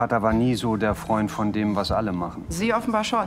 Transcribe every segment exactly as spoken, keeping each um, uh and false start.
Vater war nie so der Freund von dem, was alle machen. Sie offenbar schon.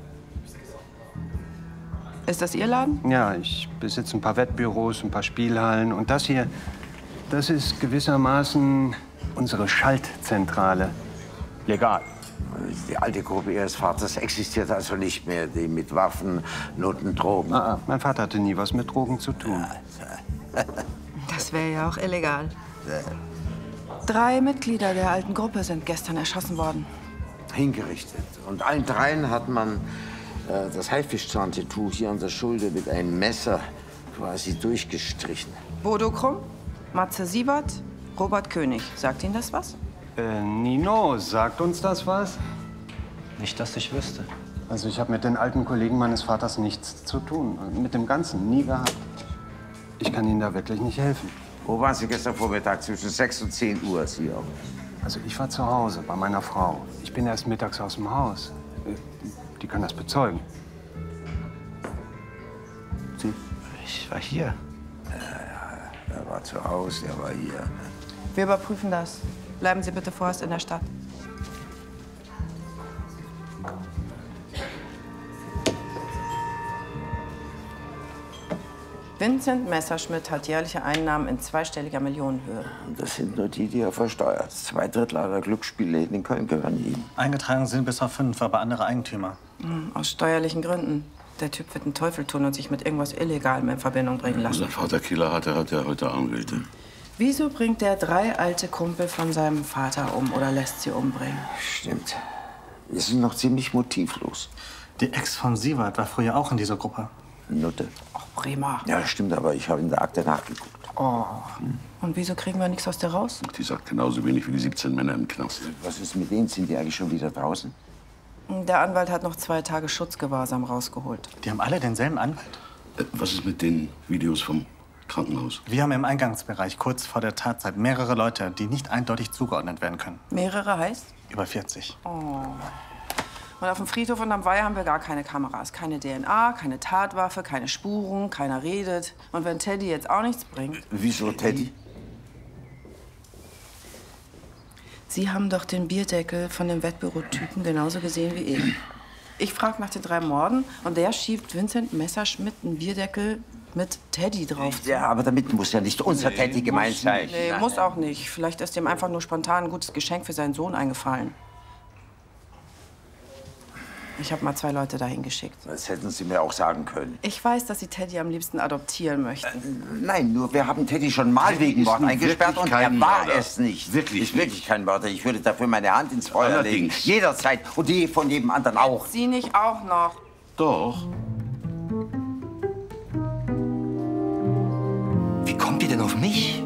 Ist das Ihr Laden? Ja, ich besitze ein paar Wettbüros, ein paar Spielhallen. Und das hier, das ist gewissermaßen unsere Schaltzentrale. Legal. Die alte Gruppe Ihres Vaters existiert also nicht mehr, die mit Waffen, Noten, Drogen. Ah, ah, mein Vater hatte nie was mit Drogen zu tun. Das wäre ja auch illegal. Drei Mitglieder der alten Gruppe sind gestern erschossen worden. Hingerichtet. Und allen dreien hat man äh, das Haifischzahntattoo hier an der Schulter mit einem Messer quasi durchgestrichen. Bodo Krumm, Matze Siebert, Robert König. Sagt Ihnen das was? Äh, Nino, sagt uns das was? Nicht, dass ich wüsste. Also ich habe mit den alten Kollegen meines Vaters nichts zu tun. Mit dem Ganzen nie gehabt. Ich kann Ihnen da wirklich nicht helfen. Wo waren Sie gestern Vormittag zwischen sechs und zehn Uhr, Sie auch? Also ich war zu Hause bei meiner Frau. Ich bin erst mittags aus dem Haus. Die kann das bezeugen. Sie? Ich war hier. Ja, ja, er war zu Hause, er war hier. Wir überprüfen das. Bleiben Sie bitte vorerst in der Stadt. Vincent Messerschmidt hat jährliche Einnahmen in zweistelliger Millionenhöhe. Das sind nur die, die er versteuert. Zwei Drittel aller Glücksspielläden in Köln gehören ihm. Eingetragen sind bis auf fünf, aber andere Eigentümer. Hm, aus steuerlichen Gründen. Der Typ wird einen Teufel tun und sich mit irgendwas Illegalem in Verbindung bringen lassen. Unser Vater Killer hatte, hat er heute Anwälte. Wieso bringt der drei alte Kumpel von seinem Vater um oder lässt sie umbringen? Stimmt. Wir sind noch ziemlich motivlos. Die Ex von Siewert war früher auch in dieser Gruppe. Nutte. Ach, Bremer. Ja, stimmt, aber ich habe in der Akte nachgeguckt. Oh. Hm. Und wieso kriegen wir nichts aus der raus? Die sagt genauso wenig wie die siebzehn Männer im Knast. Was ist mit denen? Sind die eigentlich schon wieder draußen? Der Anwalt hat noch zwei Tage Schutzgewahrsam rausgeholt. Die haben alle denselben Anwalt. Äh, was ist mit den Videos vom Krankenhaus? Wir haben im Eingangsbereich kurz vor der Tatzeit mehrere Leute, die nicht eindeutig zugeordnet werden können. Mehrere heißt? Über vierzig. Oh. Und auf dem Friedhof und am Weiher haben wir gar keine Kameras. Keine D N A, keine Tatwaffe, keine Spuren, keiner redet. Und wenn Teddy jetzt auch nichts bringt... Wieso Teddy? Sie haben doch den Bierdeckel von dem Wettbürotypen genauso gesehen wie ich. Ich frage nach den drei Morden und der schiebt Vincent Messerschmidt einen Bierdeckel mit Teddy drauf. Ja, aber damit muss ja nicht unser nee, Teddy gemeint sein. Nee, muss auch nicht. Vielleicht ist ihm einfach nur spontan ein gutes Geschenk für seinen Sohn eingefallen. Ich habe mal zwei Leute dahin geschickt. Das hätten Sie mir auch sagen können. Ich weiß, dass Sie Teddy am liebsten adoptieren möchten. Äh, nein, nur wir haben Teddy schon mal wegen Mord eingesperrt und er war Mörder. es nicht. Wirklich ist wirklich kein Mörder. Ich würde dafür meine Hand ins Feuer Allerdings. legen. Jederzeit. Und die von jedem anderen auch. Sie nicht auch noch? Doch. Wie kommt ihr denn auf mich?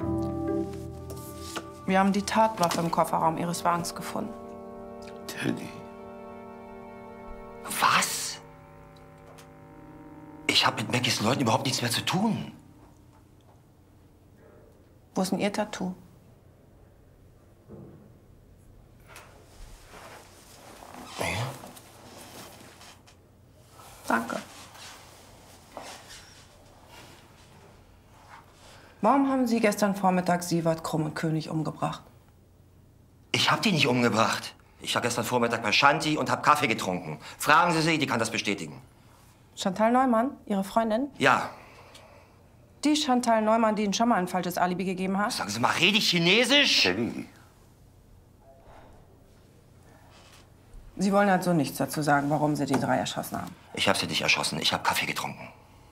Wir haben die Tatwaffe im Kofferraum Ihres Wagens gefunden. Teddy. Was? Ich habe mit Mackys Leuten überhaupt nichts mehr zu tun. Wo ist denn Ihr Tattoo? Ja. Danke. Warum haben Sie gestern Vormittag Siewert, Krumm und König umgebracht? Ich habe die nicht umgebracht. Ich war gestern Vormittag bei Shanti und habe Kaffee getrunken. Fragen Sie sie, die kann das bestätigen. Chantal Neumann, Ihre Freundin? Ja. Die Chantal Neumann, die Ihnen schon mal ein falsches Alibi gegeben hat? Sagen Sie mal, rede ich Chinesisch? Teddy. Sie wollen also nichts dazu sagen, warum Sie die drei erschossen haben? Ich habe sie nicht erschossen. Ich habe Kaffee getrunken.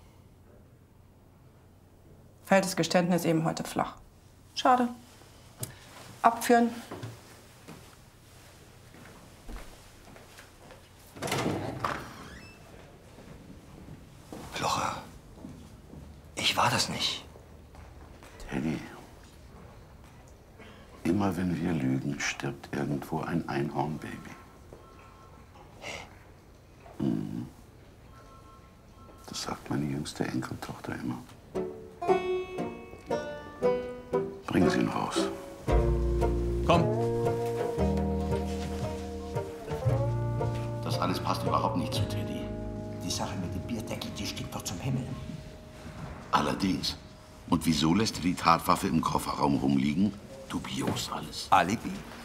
Fällt das Geständnis eben heute flach. Schade. Abführen. Loche, ich war das nicht. Teddy, immer wenn wir lügen, stirbt irgendwo ein Einhornbaby. Mhm. Das sagt meine jüngste Enkeltochter immer. Bringen Sie ihn raus. Komm. Das alles passt überhaupt nicht zu Teddy. Die Sache mit dem Bierdeckel, die stinkt doch zum Himmel. Allerdings. Und wieso lässt er die Tatwaffe im Kofferraum rumliegen? Dubios alles. Alibi?